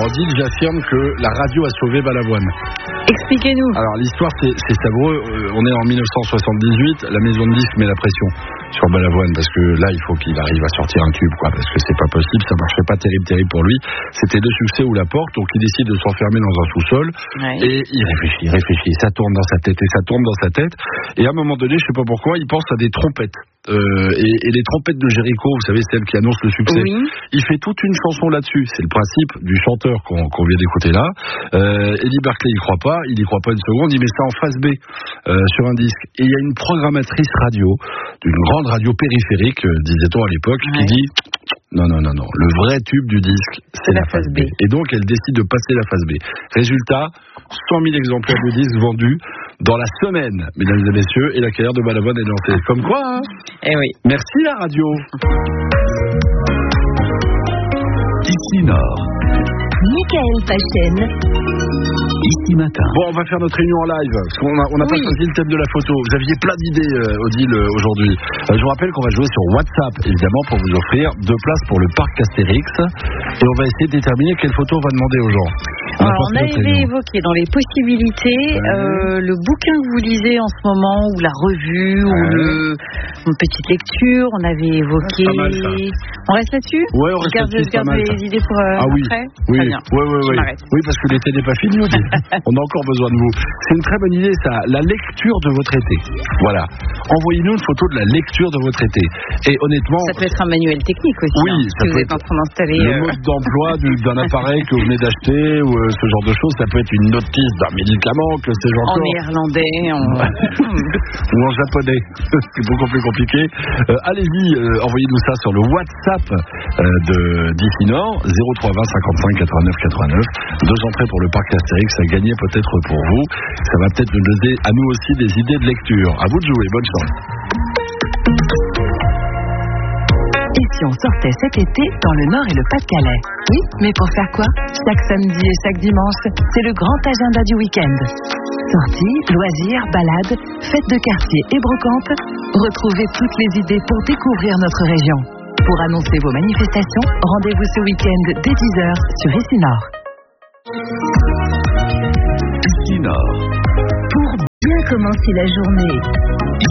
Odile, j'affirme que la radio a sauvé Balavoine. Expliquez-nous. Alors l'histoire c'est savoureux, on est en 1978, la maison de disques met la pression sur Balavoine parce que là il faut qu'il arrive à sortir un tube parce que c'est pas possible, ça marchait pas terrible pour lui, c'était Le Succès ou La Porte, donc il décide de s'enfermer dans un sous-sol et il réfléchit, ça tourne dans sa tête et à un moment donné, je sais pas pourquoi, il pense à des trompettes. Et les trompettes de Jéricho, vous savez, celles qui annoncent le succès, il fait toute une chanson là-dessus. C'est le principe du chanteur qu'on vient d'écouter là. Eddie Berkeley y croit pas une seconde, il met ça en face B sur un disque. Et il y a une programmatrice radio, d'une grande radio périphérique, disait-on à l'époque, qui dit non, le vrai tube du disque, c'est la phase B. Et donc elle décide de passer la phase B. Résultat, 100 000 exemplaires de disques vendus dans la semaine, mesdames et messieurs, et la carrière de Balavoine est lancée. Comme quoi, hein. Eh oui. Merci la radio. Ici Nord. Michael Pachen. Ici Matin. Bon, on va faire notre réunion en live, parce qu'on n'a pas choisi le thème de la photo. Vous aviez plein d'idées, Odile, aujourd'hui. Je vous rappelle qu'on va jouer sur WhatsApp, évidemment, pour vous offrir 2 places pour le parc Astérix. Et on va essayer de déterminer quelle photo on va demander aux gens. Alors, on avait évoqué dans les possibilités le bouquin que vous lisez en ce moment, ou la revue, ou une petite lecture. On avait évoqué. On reste là-dessus? Ouais, on reste là-dessus. Je garde les idées pour après. Oui, oui, parce que l'été n'est pas fini aussi. On a encore besoin de vous. C'est une très bonne idée, ça. La lecture de votre été. Voilà. Envoyez-nous une photo de la lecture de votre été. Et honnêtement. Ça peut être un manuel technique aussi. Oui, ça peut être en train d'installer. Le mode d'emploi d'un appareil que vous venez d'acheter ou ce genre de choses. Ça peut être une notice d'un médicament que c'est encore. En néerlandais, ou en japonais. C'est beaucoup plus compliqué. Allez-y, envoyez-nous ça sur le WhatsApp d'Ici Nord, 03 20 55 89 89. 2 entrées pour le parc Astérix à gagner peut-être pour vous. Ça va peut-être nous donner à nous aussi des idées de lecture. À vous de jouer, bonne chance. Et si on sortait cet été dans le Nord et le Pas-de-Calais? Oui, mais pour faire quoi? Chaque samedi et chaque dimanche, c'est le grand agenda du week-end. Sorties, loisirs, balades, fêtes de quartier et brocantes. Retrouvez toutes les idées pour découvrir notre région. Pour annoncer vos manifestations, rendez-vous ce week-end dès 10h sur Ici Nord. Ici Nord. Pour bien commencer la journée